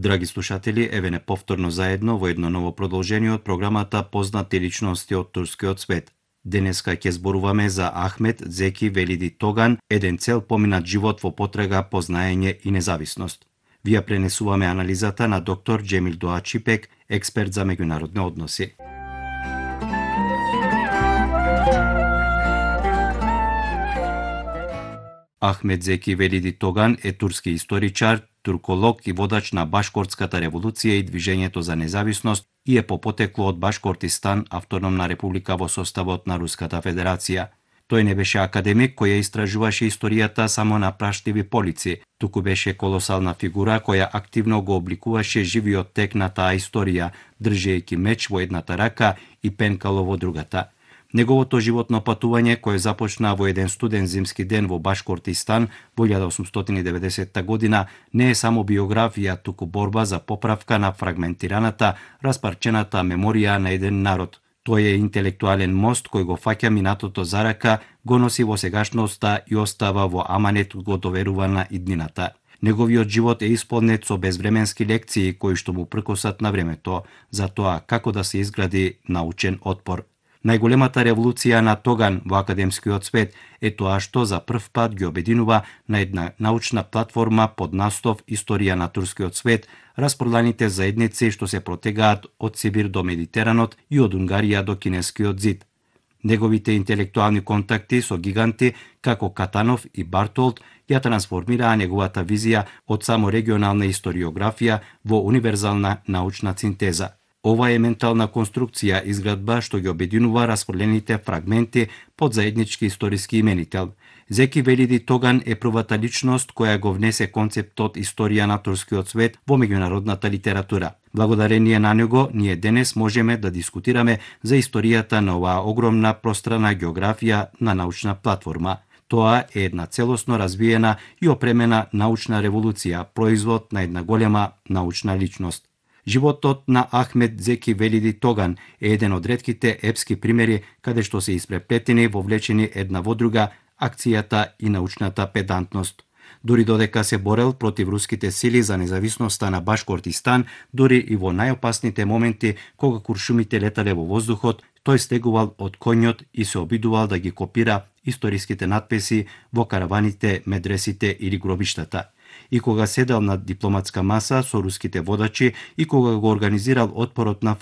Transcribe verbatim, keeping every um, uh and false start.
Драги слушатели, еве не повторно заедно во едно ново продолжение од програмата Познати личности од турскиот свет. Денеска ќе зборуваме за Ахмед Зеки Велиди Тоган, еден цел поминат живот во потрага по знаење и независност. Ви ја пренесуваме анализата на доктор Джемил Доачипек, експерт за меѓународни односи. Ахмед Зеки Велиди Тоган е турски историчар, турколог и водач на Башкортската револуција и движењето за независност и е по потекло од Башкортистан, автономна република во составот на Руската Федерација. Тој не беше академик кој ја истражуваше историјата само на праштливи полици, туку беше колосална фигура која активно го обликуваше живиот тек на таа историја, држејќи меч во едната рака и пенкало во другата. Неговото животно патување, кое започна во еден студен зимски ден во Башкортистан во илјада осумстотини и деветдесетта година, не е само биографија, туку борба за поправка на фрагментираната, распарчената меморија на еден народ. Тој е интелектуален мост кој го фаќа минатото за рака, го носи во сегашноста и остава во аманет го доверува на иднината. Неговиот живот е исполнет со безвременски лекции кои што му пркосат на времето за тоа како да се изгради научен отпор. Најголемата револуција на Тоган во академскиот свет е тоа што за прв пат ги обединува на една научна платформа под настов Историја на турскиот свет, распроданите заедници што се протегаат од Сибир до Медитеранот и од Унгарија до Кинескиот зид. Неговите интелектуални контакти со гиганти како Катанов и Бартолд ја трансформираа неговата визија од само регионална историографија во универзална научна синтеза. Ова е ментална конструкција изградба што ги обединува расфрлените фрагменти под заеднички историски именител. Зеки Велиди Тоган е првата личност која го внесе концептот историја на турскиот свет во меѓународната литература. Благодарение на него, ние денес можеме да дискутираме за историјата на оваа огромна пространа географија на научна платформа. Тоа е една целосно развиена и опремена научна револуција, производ на една голема научна личност. Животот на Ахмед Зеки Велиди Тоган е еден од ретките епски примери каде што се испреплетени, вовлечени една во друга акцијата и научната педантност. Дури додека се борел против руските сили за независноста на Башкортистан, дури и во најопасните моменти кога куршумите летале во воздухот, тој стегувал од коњот и се обидувал да ги копира историските надписи во караваните, медресите или гробиштата. И кога седел на дипломатска маса со руските водачи и кога го организирал отпорот на